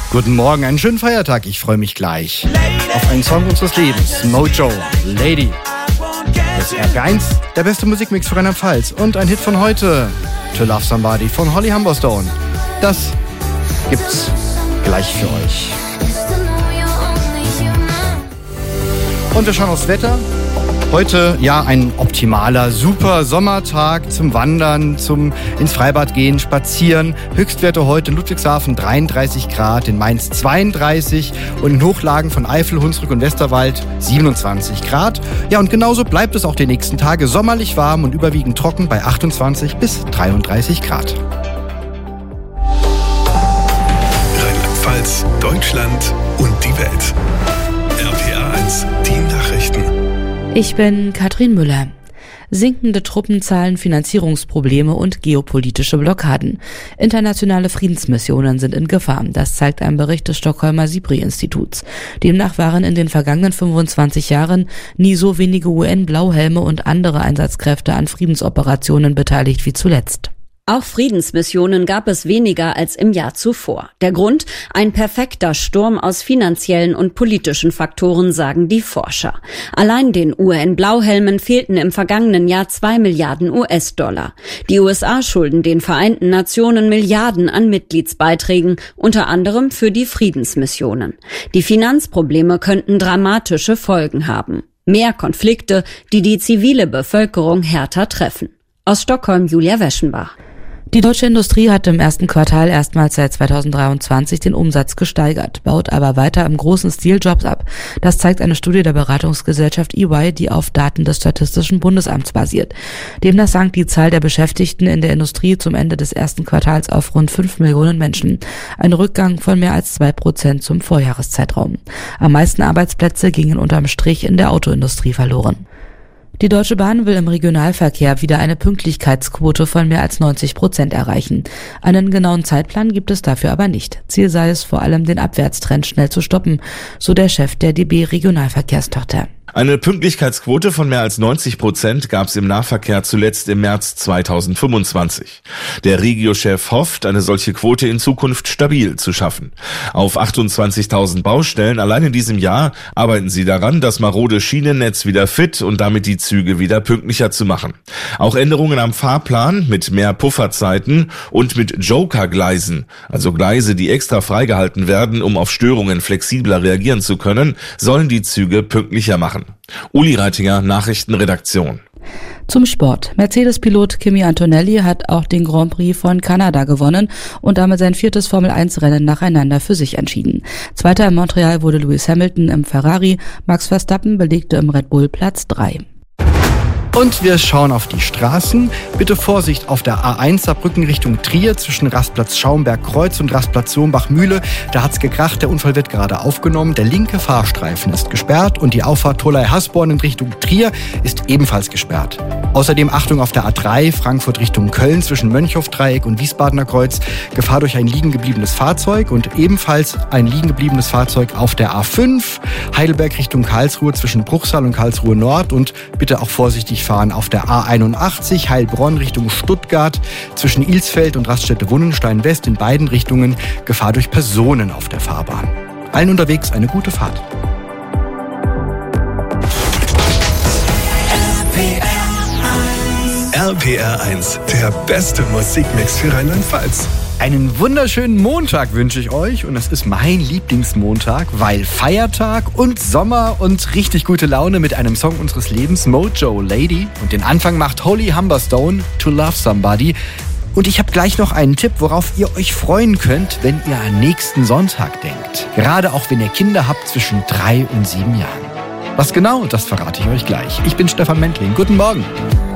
Guten Morgen, einen schönen Feiertag. Ich freue mich gleich auf einen Song unseres Lebens. Mojo, Lady. Das ist RP1, der beste Musikmix für Rheinland-Pfalz. Und ein Hit von heute, To Love Somebody von Holly Humberstone. Das gibt's gleich für euch. Und wir schauen aufs Wetter. Heute ja ein optimaler, super Sommertag zum Wandern, zum ins Freibad gehen, spazieren. Höchstwerte heute in Ludwigshafen 33 Grad, in Mainz 32 und in Hochlagen von Eifel, Hunsrück und Westerwald 27 Grad. Ja, und genauso bleibt es auch die nächsten Tage sommerlich warm und überwiegend trocken bei 28 bis 33 Grad. Rheinland-Pfalz, Deutschland und die Welt. RPA1, die Nachrichten. Ich bin Katrin Müller. Sinkende Truppenzahlen, Finanzierungsprobleme und geopolitische Blockaden. Internationale Friedensmissionen sind in Gefahr. Das zeigt ein Bericht des Stockholmer SIPRI-Instituts. Demnach waren in den vergangenen 25 Jahren nie so wenige UN-Blauhelme und andere Einsatzkräfte an Friedensoperationen beteiligt wie zuletzt. Auch Friedensmissionen gab es weniger als im Jahr zuvor. Der Grund? Ein perfekter Sturm aus finanziellen und politischen Faktoren, sagen die Forscher. Allein den UN-Blauhelmen fehlten im vergangenen Jahr 2 Milliarden US-Dollar. Die USA schulden den Vereinten Nationen Milliarden an Mitgliedsbeiträgen, unter anderem für die Friedensmissionen. Die Finanzprobleme könnten dramatische Folgen haben. Mehr Konflikte, die die zivile Bevölkerung härter treffen. Aus Stockholm, Julia Weschenbach. Die deutsche Industrie hat im ersten Quartal erstmals seit 2023 den Umsatz gesteigert, baut aber weiter im großen Stil Jobs ab. Das zeigt eine Studie der Beratungsgesellschaft EY, die auf Daten des Statistischen Bundesamts basiert. Demnach sank die Zahl der Beschäftigten in der Industrie zum Ende des ersten Quartals auf rund 5 Millionen Menschen. Ein Rückgang von mehr als 2% zum Vorjahreszeitraum. Am meisten Arbeitsplätze gingen unterm Strich in der Autoindustrie verloren. Die Deutsche Bahn will im Regionalverkehr wieder eine Pünktlichkeitsquote von mehr als 90% erreichen. Einen genauen Zeitplan gibt es dafür aber nicht. Ziel sei es vor allem, den Abwärtstrend schnell zu stoppen, so der Chef der DB Regionalverkehrstochter. Eine Pünktlichkeitsquote von mehr als 90% gab es im Nahverkehr zuletzt im März 2025. Der Regio-Chef hofft, eine solche Quote in Zukunft stabil zu schaffen. Auf 28.000 Baustellen allein in diesem Jahr arbeiten sie daran, das marode Schienennetz wieder fit und damit die Züge wieder pünktlicher zu machen. Auch Änderungen am Fahrplan mit mehr Pufferzeiten und mit Joker-Gleisen, also Gleise, die extra freigehalten werden, um auf Störungen flexibler reagieren zu können, sollen die Züge pünktlicher machen. Uli Reitinger, Nachrichtenredaktion. Zum Sport. Mercedes-Pilot Kimi Antonelli hat auch den Grand Prix von Kanada gewonnen und damit sein 4. Formel-1-Rennen nacheinander für sich entschieden. Zweiter in Montreal wurde Lewis Hamilton im Ferrari, Max Verstappen belegte im Red Bull Platz 3. Und wir schauen auf die Straßen. Bitte Vorsicht auf der A1 Saarbrücken Richtung Trier zwischen Rastplatz Schaumberg-Kreuz und Rastplatz Sombach-Mühle. Da hat's gekracht, der Unfall wird gerade aufgenommen. Der linke Fahrstreifen ist gesperrt und die Auffahrt Tholey-Hasborn in Richtung Trier ist ebenfalls gesperrt. Außerdem Achtung auf der A3 Frankfurt Richtung Köln zwischen Mönchhof-Dreieck und Wiesbadener Kreuz. Gefahr durch ein liegen gebliebenes Fahrzeug und ebenfalls ein liegen gebliebenes Fahrzeug auf der A5 Heidelberg Richtung Karlsruhe zwischen Bruchsal und Karlsruhe Nord und bitte auch vorsichtig fahren auf der A81 Heilbronn Richtung Stuttgart zwischen Ilsfeld und Raststätte Wunnenstein West in beiden Richtungen Gefahr durch Personen auf der Fahrbahn. Allen unterwegs eine gute Fahrt. RPR1, der beste Musikmix für Rheinland-Pfalz. Einen wunderschönen Montag wünsche ich euch und es ist mein Lieblingsmontag, weil Feiertag und Sommer und richtig gute Laune mit einem Song unseres Lebens, Mojo, Lady. Und den Anfang macht Holly Humberstone, To Love Somebody. Und ich habe gleich noch einen Tipp, worauf ihr euch freuen könnt, wenn ihr an nächsten Sonntag denkt. Gerade auch wenn ihr Kinder habt zwischen 3 und 7 Jahren. Was genau, das verrate ich euch gleich. Ich bin Stefan Mentling. Guten Morgen.